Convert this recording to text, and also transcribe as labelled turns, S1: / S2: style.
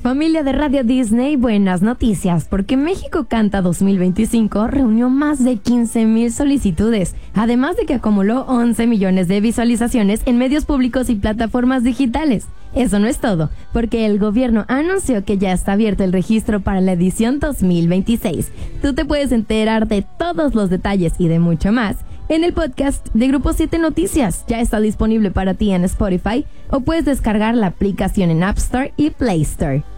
S1: Familia de Radio Disney, buenas noticias, porque México Canta 2025 reunió más de 15,000 solicitudes, además de que acumuló 11 millones de visualizaciones en medios públicos y plataformas digitales. Eso no es todo, porque el gobierno anunció que ya está abierto el registro para la edición 2026. Tú te puedes enterar de todos los detalles y de mucho más en el podcast de Grupo 7 Noticias. Ya está disponible para ti en Spotify o puedes descargar la aplicación en App Store y Play Store.